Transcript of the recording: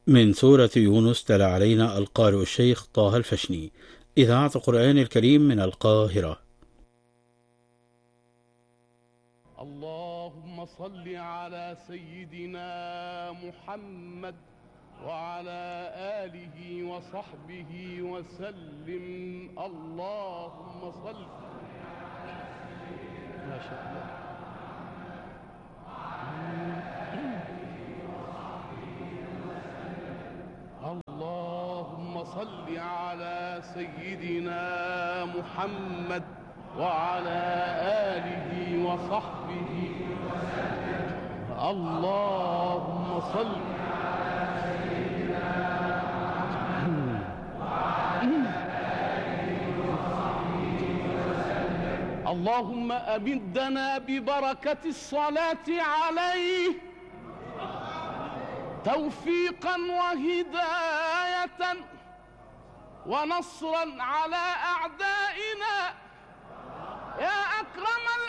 من سورة يونس تلا علينا القارئ الشيخ طه الفشني، إذاعة القرآن الكريم من القاهرة. اللهم صل على سيدنا محمد وعلى آله وصحبه وسلم. اللهم صل ما شاء الله. اللهم صل على سيدنا محمد وعلى آله وصحبه وسلم. اللهم صل على سيدنا محمد وعلى آله وصحبه وسلم. اللهم أمدنا ببركة الصلاة عليه توفيقا وهداية ونصرا على أعدائه